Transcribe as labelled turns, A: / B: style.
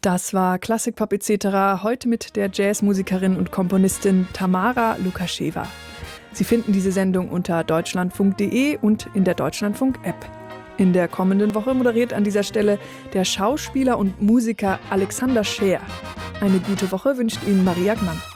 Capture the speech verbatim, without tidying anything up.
A: Das war Klassikpop et cetera, heute mit der Jazzmusikerin und Komponistin Tamara Lukascheva. Sie finden diese Sendung unter deutschlandfunk punkt de und in der Deutschlandfunk-App. In der kommenden Woche moderiert an dieser Stelle der Schauspieler und Musiker Alexander Scheer. Eine gute Woche wünscht Ihnen Maria Gmann.